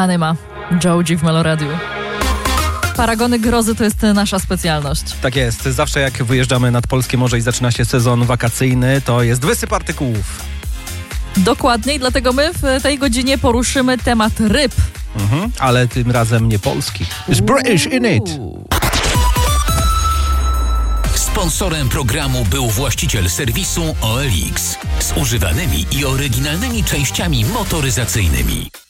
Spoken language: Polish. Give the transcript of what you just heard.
Plany ma Joe G w Meloradiu. Paragony grozy to jest nasza specjalność. Tak jest. Zawsze jak wyjeżdżamy nad polskie morze i zaczyna się sezon wakacyjny, to jest wysyp artykułów. Dokładnie, i dlatego my w tej godzinie poruszymy temat ryb. Ale tym razem nie polskich. It's British in it. Sponsorem programu był właściciel serwisu OLX z używanymi i oryginalnymi częściami motoryzacyjnymi.